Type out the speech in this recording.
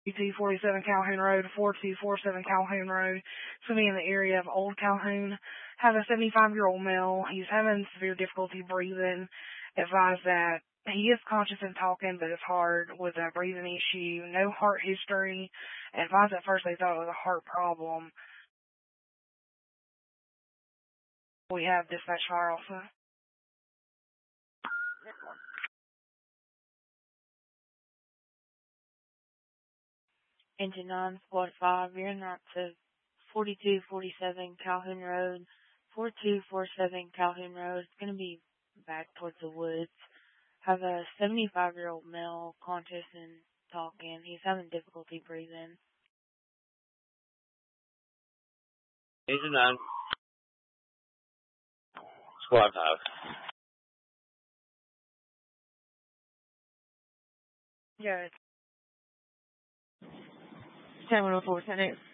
247 Calhoun Road, 4247 Calhoun Road. It's going to be in the area of Old Calhoun. Have a 75-year-old male. He's having severe difficulty breathing. Advise that he is conscious and talking, but it's hard with a breathing issue. No heart history. Advise at first they thought it was a heart problem. We have dispatch fire also. Engine 9, Squad 5, you're in route to 4247 Calhoun Road, 4247 Calhoun Road. It's going to be back towards the woods. Have a 75-year-old male conscious and talking. He's having difficulty breathing. Engine 9, Squad 5. Yeah. 10-104, 10